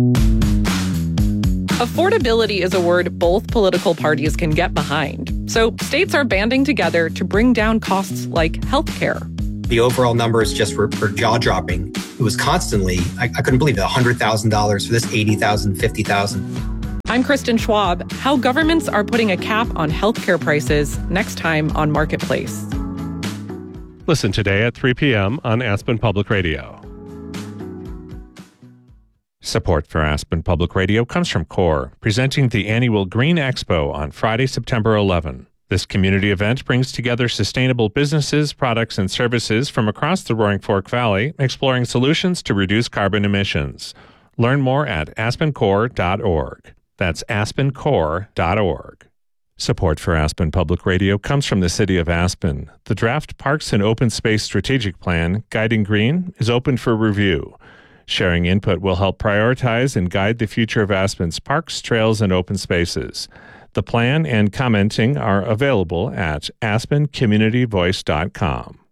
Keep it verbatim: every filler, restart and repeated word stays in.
Affordability is a word both political parties can get behind. So states are banding together to bring down costs like healthcare. The overall numbers just were, were jaw-dropping. It was constantly, I, I couldn't believe it, one hundred thousand dollars for this, eighty thousand dollars, fifty thousand dollars. I'm Kristen Schwab. How governments are putting a cap on healthcare prices next time on Marketplace. Listen today at three p.m. on Aspen Public Radio. Support for Aspen Public Radio comes from CORE, presenting the annual Green Expo on Friday, September eleventh. This community event brings together sustainable businesses, products, and services from across the Roaring Fork Valley, exploring solutions to reduce carbon emissions. Learn more at aspen core dot org. That's aspen core dot org. Support for Aspen Public Radio comes from the City of Aspen. The draft Parks and Open Space Strategic Plan, Guiding Green, is open for review. Sharing input will help prioritize and guide the future of Aspen's parks, trails, and open spaces. The plan and commenting are available at aspen community voice dot com.